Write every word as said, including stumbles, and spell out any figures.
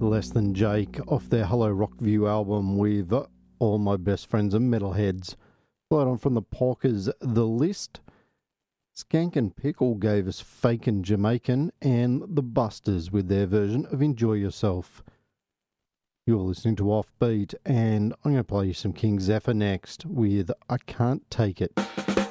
Less Than Jake off their Hello Rockview album with All My Best Friends and Metalheads. Followed on from the Porkers, The List. Skank and Pickle gave us Fakin' Jamaican, and the Busters with their version of Enjoy Yourself. You're listening to Offbeat, and I'm going to play you some King Zephyr next with I Can't Take It.